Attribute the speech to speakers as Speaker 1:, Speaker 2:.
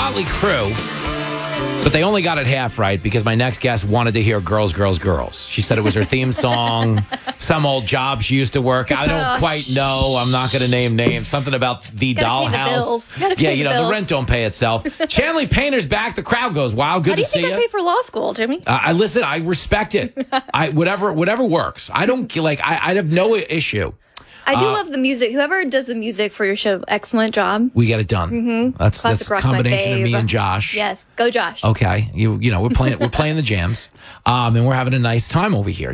Speaker 1: Motley Crue, but they only got it half right because my next guest wanted to hear Girls, Girls, Girls. She said it was her theme song, some old job she used to work. I don't quite know. I'm not going to name names. Something about the dollhouse. Yeah, the rent don't pay itself. Chanley Painter's back. The crowd goes wild. Good to see you.
Speaker 2: How do you think I pay for law school, Jimmy?
Speaker 1: I listen. I respect it. Whatever works. I don't I have no issue.
Speaker 2: I do love the music. Whoever does the music for your show, excellent job.
Speaker 1: We get it done.
Speaker 2: Mm-hmm.
Speaker 1: That's a combination of me and Josh.
Speaker 2: Yes, go Josh.
Speaker 1: Okay, we're playing the jams, and we're having a nice time over here.